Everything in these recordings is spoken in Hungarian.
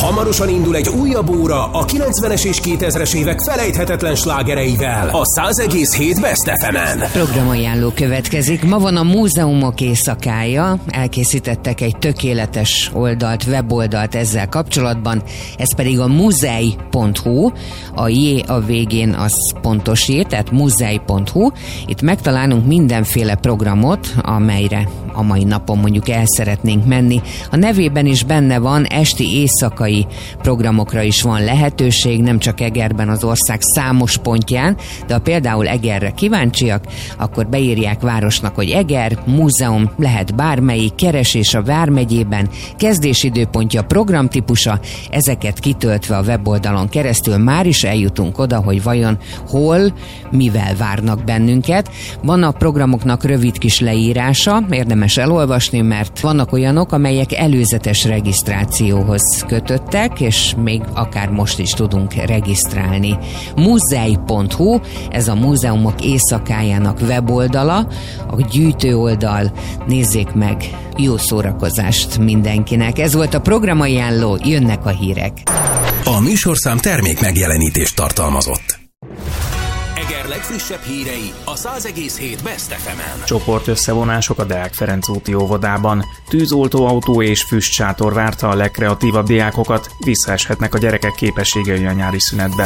Hamarosan indul egy újabb óra a 90-es és 2000-es évek felejthetetlen slágereivel a 100,7 Best FM-en. Programajánló következik. Ma van a Múzeumok éjszakája. Elkészítettek egy tökéletes oldalt, weboldalt ezzel kapcsolatban. Ez pedig a muzei.hu. A J a végén az pontos J, tehát muzei.hu. Itt megtalálunk mindenféle programot, amelyre a mai napon mondjuk el szeretnénk menni. A nevében is benne van, esti éjszakai programokra is van lehetőség, nem csak Egerben, az ország számos pontján, de ha például Egerre kíváncsiak, akkor beírják városnak, hogy Eger, múzeum, lehet bármelyik, keresés a vármegyében, kezdésidőpontja, programtípusa, ezeket kitöltve a weboldalon keresztül már is eljutunk oda, hogy vajon hol, mivel várnak bennünket. Van a programoknak rövid kis leírása, érdemes elolvasni, mert vannak olyanok, amelyek előzetes regisztrációhoz kötöttek, és még akár most is tudunk regisztrálni. Muzei.hu, ez a Múzeumok éjszakájának weboldala, a gyűjtő oldal, nézzék meg, jó szórakozást mindenkinek. Ez volt a programajánló, jönnek a hírek. A műsorszám termék megjelenítést tartalmazott. Eger legfrissebb hírei a 100,7 Best FM-en. Csoport összevonások a Deák Ferenc úti óvodában. Tűzoltóautó és füstsátor várta a legkreatívabb diákokat, visszaeshetnek a gyerekek képességei a nyári szünetben.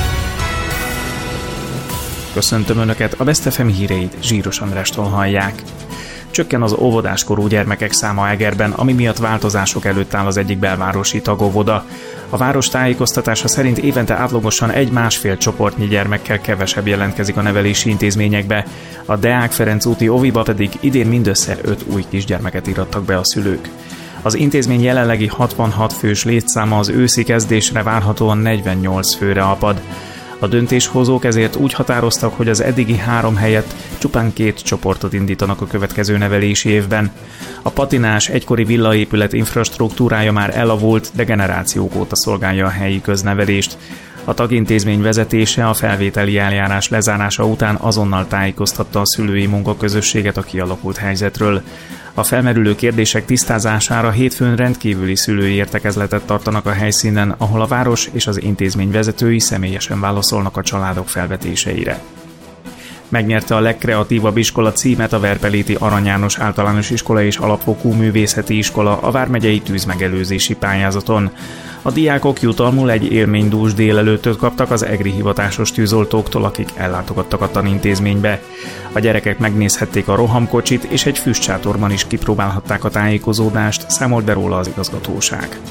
Köszöntöm Önöket, a Best FM híreit Zsíros Andrástól hallják. Csökken az óvodáskorú gyermekek száma Egerben, ami miatt változások előtt áll az egyik belvárosi tagóvoda. A város tájékoztatása szerint évente átlagosan 1-1,5 csoportnyi gyermekkel kevesebb jelentkezik a nevelési intézményekbe. A Deák Ferenc úti óviba pedig idén mindössze 5 új kisgyermeket irattak be a szülők. Az intézmény jelenlegi 66 fős létszáma az őszi kezdésre várhatóan 48 főre apad. A döntéshozók ezért úgy határoztak, hogy az eddigi 3 helyett csupán 2 csoportot indítanak a következő nevelési évben. A patinás egykori villaépület infrastruktúrája már elavult, de generációk óta szolgálja a helyi köznevelést. A tagintézmény vezetése a felvételi eljárás lezárása után azonnal tájékoztatta a szülői munkaközösséget a kialakult helyzetről. A felmerülő kérdések tisztázására hétfőn rendkívüli szülői értekezletet tartanak a helyszínen, ahol a város és az intézmény vezetői személyesen válaszolnak a családok felvetéseire. Megnyerte a legkreatívabb iskola címet a Verpeléti Arany János Általános Iskola és Alapfokú Művészeti Iskola a vármegyei tűzmegelőzési pályázaton. A diákok jutalmul egy élménydús délelőttöt kaptak az egri hivatásos tűzoltóktól, akik ellátogattak a tanintézménybe. A gyerekek megnézhették a rohamkocsit, és egy füstsátorban is kipróbálhatták a tájékozódást, számolt be róla az igazgatóság.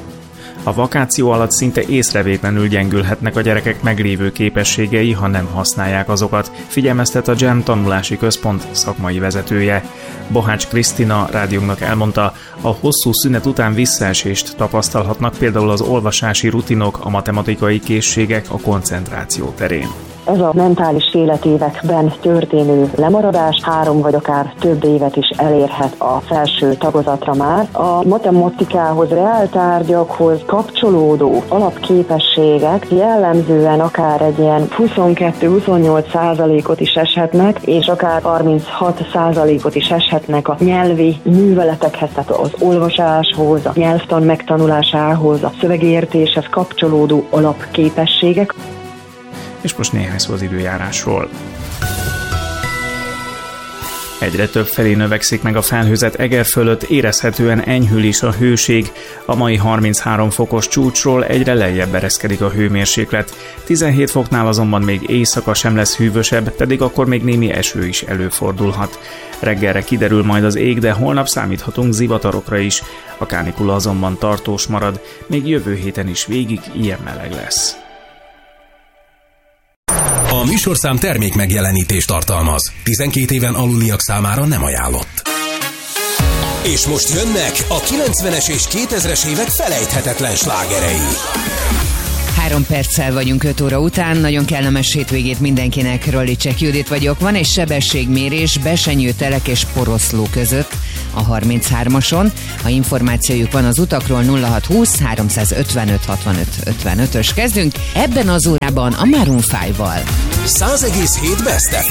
A vakáció alatt szinte észrevétlenül gyengülhetnek a gyerekek meglévő képességei, ha nem használják azokat, figyelmeztet a GEM tanulási központ szakmai vezetője. Bohács Krisztina rádiónknak elmondta, a hosszú szünet után visszaesést tapasztalhatnak például az olvasási rutinok, a matematikai készségek, a koncentráció terén. Ez a mentális életévekben történő lemaradás 3 vagy akár több évet is elérhet a felső tagozatra már. A matematikához, reáltárgyakhoz kapcsolódó alapképességek jellemzően akár egy ilyen 22-28%-ot is eshetnek, és akár 36%-ot is eshetnek a nyelvi műveletekhez, tehát az olvasáshoz, a nyelvtan megtanulásához, a szövegértéshez kapcsolódó alapképességek. És most néhány szó az időjárásról. Egyre több felé növekszik meg a felhőzet Eger fölött, érezhetően enyhül is a hőség. A mai 33 fokos csúcsról egyre lejjebb ereszkedik a hőmérséklet. 17 foknál azonban még éjszaka sem lesz hűvösebb, pedig akkor még némi eső is előfordulhat. Reggelre kiderül majd az ég, de holnap számíthatunk zivatarokra is. A kánikula azonban tartós marad, még jövő héten is végig ilyen meleg lesz. A műsorszám termék megjelenítést tartalmaz. 12 éven aluliak számára nem ajánlott. És most jönnek a 90-es és 2000-es évek felejthetetlen slágerei. 3 perccel vagyunk 5 óra után, nagyon kellemes hétvégét mindenkinek, Rollicsek Judit vagyok. Van egy sebességmérés Besenyő-Telek és Poroszló között a 33-ason. Ha információjuk van az utakról, 0620 355 65 55-ös. Kezdünk ebben az órában a Maroon 5-val. 100,7 Best FM.